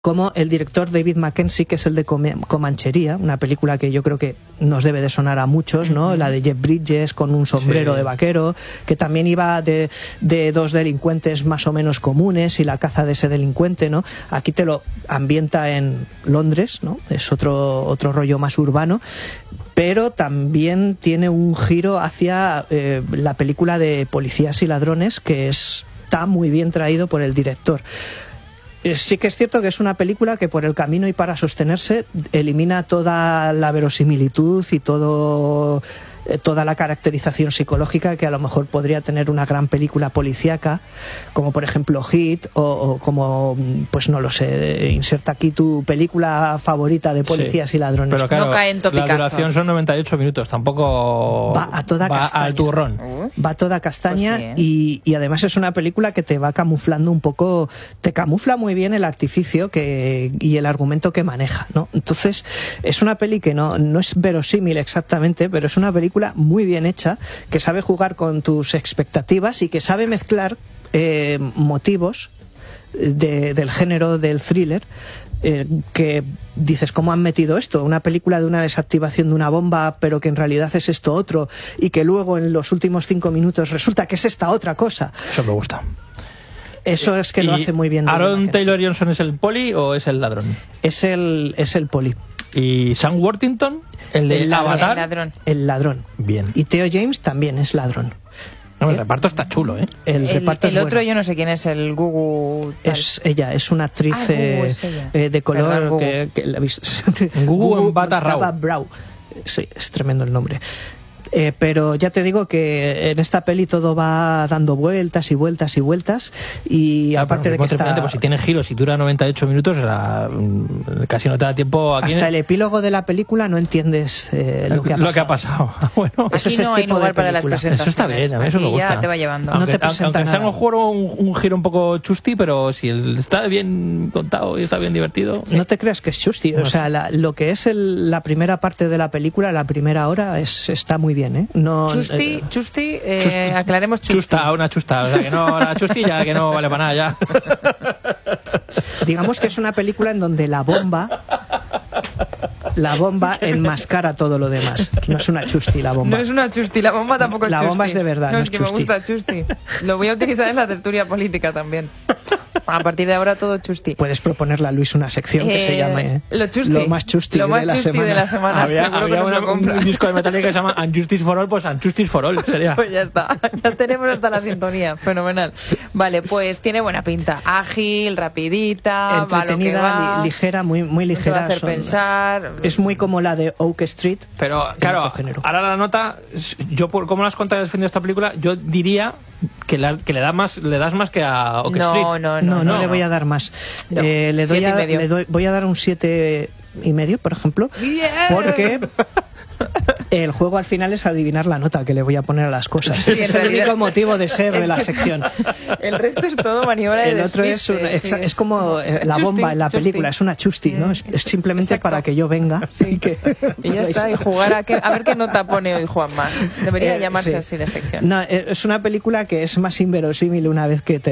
como el director David Mackenzie, que es el de Comanchería, una película que yo creo que nos debe de sonar a muchos, ¿no? La de Jeff Bridges con un sombrero de vaquero, que también iba de dos delincuentes más o menos comunes y la caza de ese delincuente, ¿no? Aquí te lo ambienta en Londres, ¿no? Es otro rollo más urbano, pero también tiene un giro hacia la película de Policías y Ladrones, que está muy bien traído por el director. Sí que es cierto que es una película que por el camino y para sostenerse elimina toda la verosimilitud y toda la caracterización psicológica que a lo mejor podría tener una gran película policíaca, como por ejemplo Hit, o como, pues no lo sé, inserta aquí tu película favorita de Policías y Ladrones. Pero claro, no caen topicazos. La duración son 98 minutos, tampoco va a toda castaña. al turrón. Va toda castaña, Pues y además es una película que te va camuflando un poco, te camufla muy bien el artificio y el argumento que maneja, ¿no? Entonces es una peli que no es verosímil exactamente, pero es una película muy bien hecha, que sabe jugar con tus expectativas y que sabe mezclar motivos del género del thriller, que dices, ¿cómo han metido esto? Una película de una desactivación de una bomba, pero que en realidad es esto otro, y que luego en los últimos 5 minutos resulta que es esta otra cosa. Eso me gusta. Eso es que lo hace muy bien. ¿Aaron Taylor Johnson es el poli o es el ladrón? Es el poli. ¿Y Sam Worthington? ¿El Avatar? El ladrón. Bien. Y Theo James también es ladrón. No, el reparto está chulo, ¿eh? El reparto es el otro bueno. yo no sé quién es, el Gugu tal. Es ella, es una actriz Gugu es ella. de color. Gugu. que la visto. Gugu Mbatha-Raw. Brau. Sí, es tremendo el nombre. Pero ya te digo que en esta peli todo va dando vueltas y vueltas y vueltas, y aparte de que pues si tiene giros y dura 98 minutos, casi no te da tiempo. Aquí hasta el epílogo de la película no entiendes lo que ha pasado. Bueno, ese aquí es no hay lugar para las presentaciones. Eso está bien, a mí eso me gusta. Ya te va llevando. No te presenta aunque sea nada. un giro un poco chusti, pero si está bien contado y está bien divertido. No te creas que es chusti, o sea, lo que es la primera parte de la película, la primera hora, está muy bien, ¿eh? No, Chusti, aclaremos chusti. Una chusta, o sea que no, la chusti ya que no vale para nada ya. Digamos que es una película en donde la bomba enmascara todo lo demás. No es una chusti la bomba. No es una chusti, la bomba tampoco es la chusti. La bomba es de verdad, no es que chusti. me gusta chusti. Lo voy a utilizar en la tertulia política también. A partir de ahora todo chusti. Puedes proponerle a Luis una sección que se llame lo más chusti de la semana. Había un disco de Metallica que se llama Unjustice for All, pues Unjustice for All sería. Pues ya está, ya tenemos hasta la sintonía, fenomenal. Vale, pues tiene buena pinta, ágil, rapidita, entretenida, ligera, muy ligera. Te va a hacer pensar. Es muy como la de Oak Street. Pero claro, ahora la nota, yo por cómo las cuentas defendiendo esta película, yo diría que le das más que a Oak Street. No le voy a dar más. No. Voy a dar un 7,5, por ejemplo, porque el juego al final es adivinar la nota que le voy a poner a las cosas. Sí, es el único motivo de ser de la sección. El resto es todo maniobra de despiste. El otro es como la bomba en la película, es una chusti, ¿no? Es simplemente para que yo venga. Sí. Y ya está, y jugar a ver qué nota pone hoy Juanma. Debería llamarse así la sección. No, es una película que es más inverosímil una vez que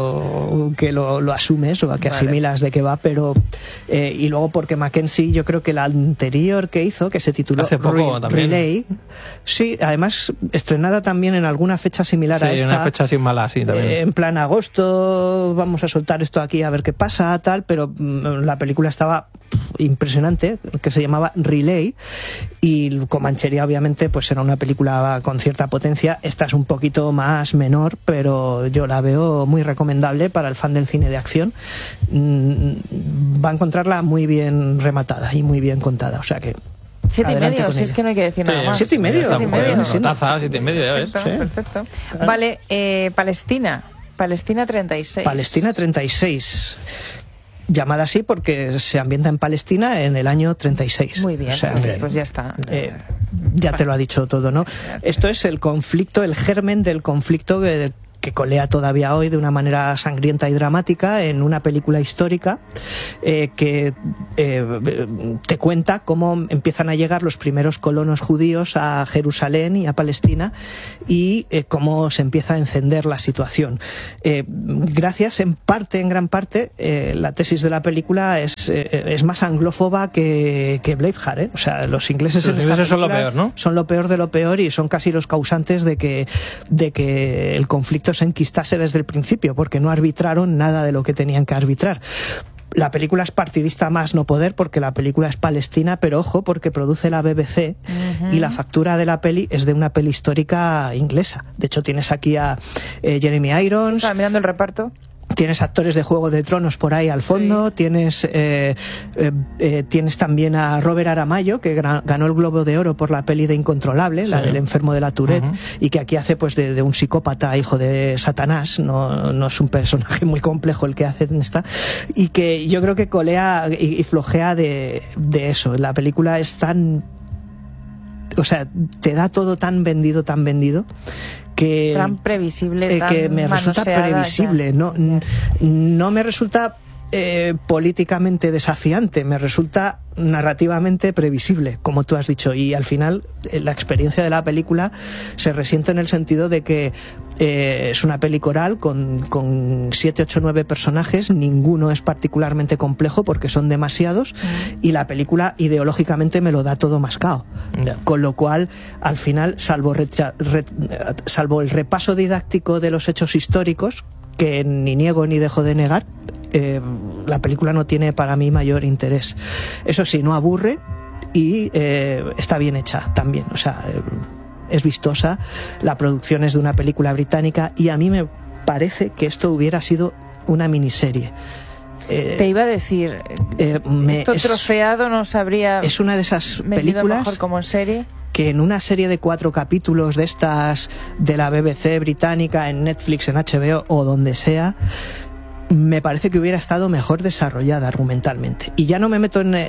lo asumes o que asimilas de qué va, pero y luego porque Mackenzie, yo creo que la anterior que hizo, que se tituló Relay, sí, además estrenada también en alguna fecha similar a esta. Sí, una fecha así mala, sí, también. En plan agosto, vamos a soltar esto aquí a ver qué pasa, tal, pero la película estaba impresionante, que se llamaba Relay, y Comanchería obviamente pues era una película con cierta potencia. Esta es un poquito más menor, pero yo la veo muy recomendable para el fan del cine de acción. Va a encontrarla muy bien rematada y muy bien contada, o sea que 7,5, si es que no hay que decir nada más. 7,5. 7,5, ya ves. Perfecto. Vale, Palestina 36. Palestina 36. Llamada así porque se ambienta en Palestina en el año 36. Muy bien, pues ya está. Ya te lo ha dicho todo, ¿no? Esto es el conflicto, el germen del conflicto que colea todavía hoy de una manera sangrienta y dramática en una película histórica que te cuenta cómo empiezan a llegar los primeros colonos judíos a Jerusalén y a Palestina y cómo se empieza a encender la situación. Gracias, en gran parte, la tesis de la película es más anglófoba que Braveheart, O sea, los ingleses son lo peor, ¿no? Son lo peor de lo peor y son casi los causantes de que el conflicto se enquistase desde el principio, porque no arbitraron nada de lo que tenían que arbitrar. La película es partidista más no poder porque la película es palestina, pero ojo, porque produce la BBC y la factura de la peli es de una peli histórica inglesa. De hecho, tienes aquí a Jeremy Irons. Estaba mirando el reparto. Tienes actores de Juego de Tronos por ahí al fondo, sí. Tienes también a Robert Aramayo, que ganó el Globo de Oro por la peli de Incontrolable, sí. La del enfermo de la Tourette, y que aquí hace pues de un psicópata hijo de Satanás, no es un personaje muy complejo el que hace en esta, y que yo creo que colea y flojea de eso. La película es tan... O sea, te da todo tan vendido, que tan previsible, que me resulta previsible, no me resulta políticamente desafiante, me resulta narrativamente previsible, como tú has dicho, y al final la experiencia de la película se resiente en el sentido de que es una peli coral con 7, 8, 9 personajes, ninguno es particularmente complejo porque son demasiados, y la película ideológicamente me lo da todo mascado, con lo cual al final, salvo el repaso didáctico de los hechos históricos, que ni niego ni dejo de negar, la película no tiene para mí mayor interés. Eso sí, no aburre y está bien hecha también, o sea, es vistosa, la producción es de una película británica y a mí me parece que esto hubiera sido una miniserie. Te iba a decir, esto troceado no sabría... Es una de esas películas mejor como en serie, que en una serie de 4 capítulos de estas de la BBC británica, en Netflix, en HBO o donde sea, me parece que hubiera estado mejor desarrollada argumentalmente. Y ya no me meto en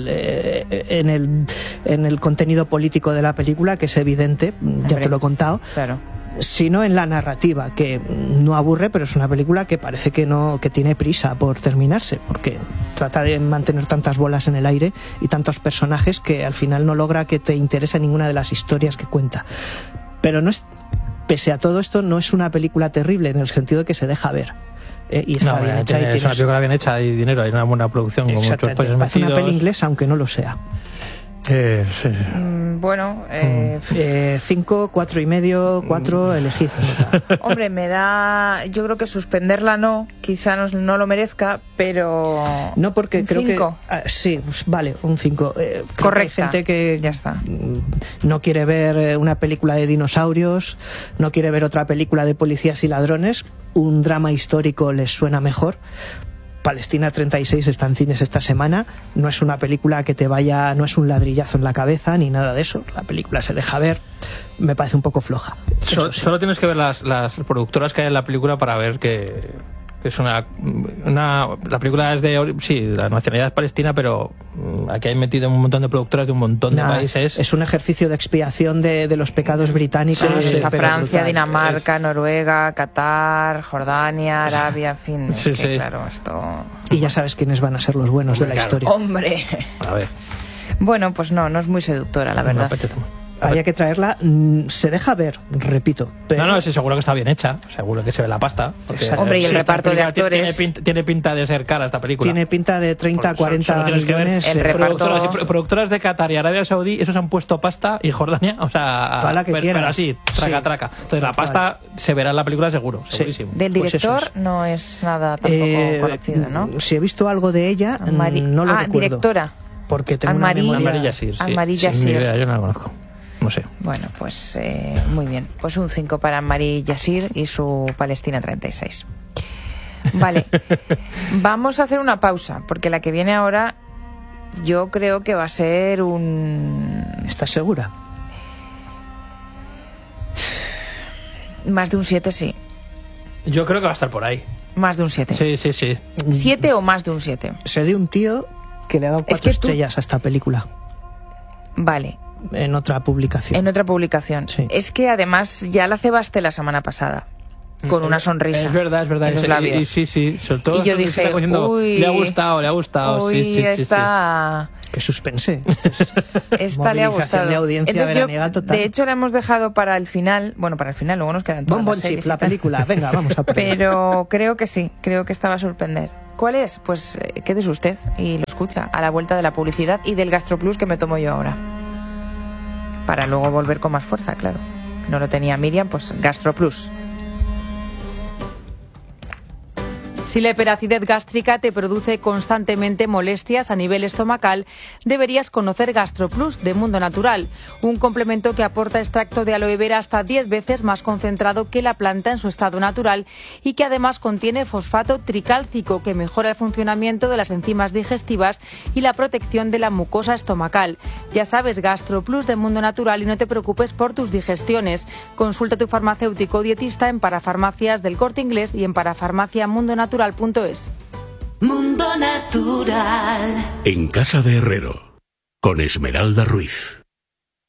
el contenido político de la película, que es evidente, ya te lo he contado, claro, sino en la narrativa, que no aburre, pero es una película que parece que tiene prisa por terminarse, porque trata de mantener tantas bolas en el aire y tantos personajes que al final no logra que te interese ninguna de las historias que cuenta. Pero pese a todo esto, no es una película terrible en el sentido de que se deja ver. Y está bien hecha. Es una película bien hecha, hay dinero, hay una buena producción. Parece una peli inglesa, aunque no lo sea. Sí. Bueno, 5, 4,5, 4, elegid nota. Hombre, yo creo que suspenderla quizá no lo merezca, pero no, porque un creo 5. Que sí, pues vale, un 5. Correcta. Hay gente que ya está, no quiere ver una película de dinosaurios, no quiere ver otra película de policías y ladrones, un drama histórico les suena mejor. Palestina 36 está en cines esta semana, no es una película que no es un ladrillazo en la cabeza ni nada de eso, la película se deja ver, me parece un poco floja. Solo tienes que ver las productoras que hay en la película para ver que es la película es la nacionalidad es palestina, pero aquí hay metido un montón de productoras de un montón de países. Es un ejercicio de expiación de los pecados británicos. Está Francia, Dinamarca, Noruega, Qatar, Jordania, Arabia, en fin. Claro, esto... Y ya sabes quiénes van a ser los buenos de la historia. ¡Hombre! A ver. Bueno, pues no es muy seductora, la verdad. Había que traerla, se deja ver, repito. Pero... No, sí, seguro que está bien hecha, seguro que se ve la pasta. Hombre, y el reparto de actores... Tiene pinta de ser cara esta película. Tiene pinta de 30 a 40 millones. El reparto... Productoras de Qatar y Arabia Saudí, esos han puesto pasta, y Jordania, o sea... Toda la que quieras. Pero así, traca. Entonces la pasta se verá en la película seguro, segurísimo. Del director pues no es nada tampoco conocido, ¿no? Si he visto algo de ella, no lo recuerdo. Directora. Porque tengo una memoria... Amarilla Sir, Sir. Yo no la conozco. No sé. Bueno, pues muy bien. Pues un 5 para Mari Yassir y su Palestina 36. Vale. Vamos a hacer una pausa, porque la que viene ahora yo creo que va a ser un... ¿Estás segura? Más de un 7, sí. Yo creo que va a estar por ahí. Más de un 7. Sí. ¿7 o más de un 7? Sé de un tío que le ha dado 4 estrellas a esta película. Vale. En otra publicación. Sí. Es que además ya la cebaste la semana pasada. con una sonrisa. Es verdad. En los labios. Y sí, sobre todo. Y yo dije, uy, le ha gustado. Uy, sí. Qué suspense. Esta le ha gustado. De audiencia veraniega total. De hecho, la hemos dejado para el final. Bueno, para el final, luego nos quedan todas Bon las series Chip, la película. Venga, vamos a por ello. Pero creo que sí, creo que esta va a sorprender. ¿Cuál es? Pues quédese usted y lo escucha a la vuelta de la publicidad y del GastroPlus que me tomo yo ahora. Para luego volver con más fuerza, claro. No lo tenía Miriam, pues GastroPlus. Si la hiperacidez gástrica te produce constantemente molestias a nivel estomacal, deberías conocer GastroPlus de Mundo Natural, un complemento que aporta extracto de aloe vera hasta 10 veces más concentrado que la planta en su estado natural y que además contiene fosfato tricálcico que mejora el funcionamiento de las enzimas digestivas y la protección de la mucosa estomacal. Ya sabes, GastroPlus de Mundo Natural y no te preocupes por tus digestiones. Consulta a tu farmacéutico o dietista en parafarmacias del Corte Inglés y en parafarmaciamundonatural.es. Mundo Natural. En Casa de Herrero, con Esmeralda Ruiz.